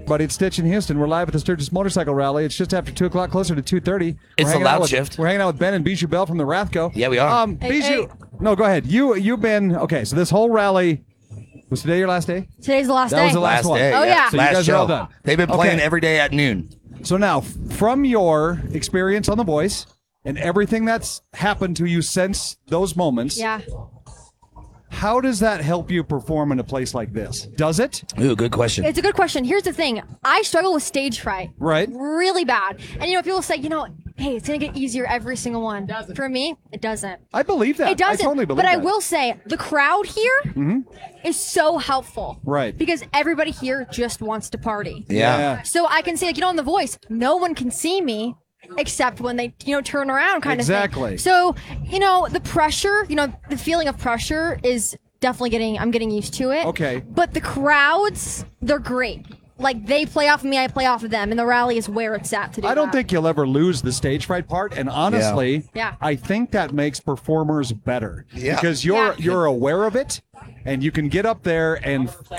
everybody. It's Stitch in Houston. We're live at the Sturgis Motorcycle Rally. It's just after 2 o'clock, closer to 2:30. It's a loud shift. We're hanging out with Ben and Bijou Bell from the Rathco. Yeah, we are. Bijou, no, go ahead. You've been, okay, so this whole rally, was today your last day? Today's the last day. That was the last one. day. Oh, yeah. So you last guys show. are all done. They've been playing Okay. every day at noon. So now, from your experience on The Voice and everything that's happened to you since those moments, Yeah. how does that help you perform in a place like this? Does it? Ooh, good question. It's a good question. Here's the thing. I struggle with stage fright. Right. Really bad. And, people say, hey, it's going to get easier every single one. For me, it doesn't. I believe that. It doesn't. I totally believe but that. I will say, the crowd here is so helpful. Right. Because everybody here just wants to party. yeah. So I can say, on The Voice, no one can see me except when they, turn around kind of Exactly. thing. So, the pressure, the feeling of pressure is definitely I'm getting used to it. Okay. But the crowds, they're great. Like, they play off of me, I play off of them, and the rally is where it's at to do I don't that. think you'll ever lose the stage fright part, and honestly, Yeah. I think that makes performers better Yeah. because Yeah. you're aware of it, and you can get up there and